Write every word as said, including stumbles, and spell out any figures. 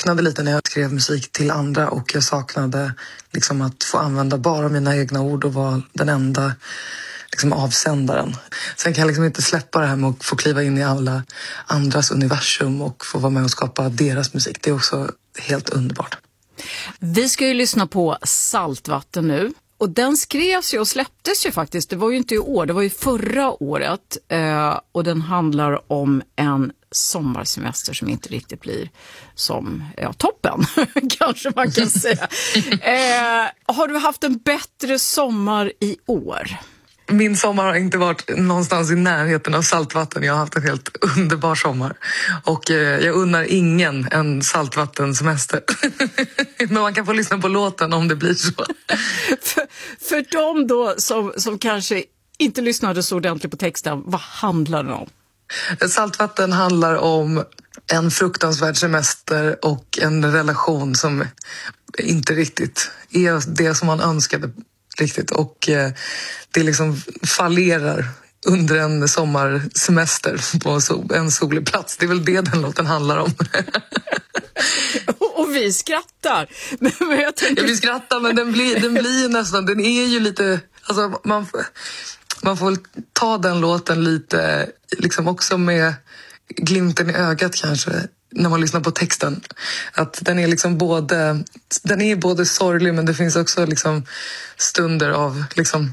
saknade lite när jag skrev musik till andra, och jag saknade liksom att få använda bara mina egna ord och vara den enda liksom avsändaren. Sen kan jag liksom inte släppa det här med att få kliva in i alla andras universum och få vara med och skapa deras musik. Det är också helt underbart. Vi ska ju lyssna på Saltvatten nu. Och den skrevs ju och släpptes ju faktiskt, det var ju inte i år, det var ju förra året. Eh, och den handlar om en sommarsemester som inte riktigt blir som ja, toppen, kanske man kan säga. Eh, har du haft en bättre sommar i år? Min sommar har inte varit någonstans i närheten av Saltvatten. Jag har haft en helt underbar sommar. Och eh, jag unnar ingen en saltvattensemester. Men man kan få lyssna på låten om det blir så. för, för de då som, som kanske inte lyssnade så ordentligt på texten, vad handlar det om? Saltvatten handlar om en fruktansvärd semester och en relation som inte riktigt är det som man önskade riktigt, och eh, det liksom fallerar under en sommarsemester på en, sol, en solig plats. Det är väl det den låten handlar om. och, och vi skrattar. Men, men jag tänker... ja, vi skrattar, men den blir, den blir nästan, den är ju lite, alltså man, man får ta den låten lite, liksom också med glimten i ögat kanske, när man lyssnar på texten, att den är liksom både den är både sorglig, men det finns också liksom stunder av liksom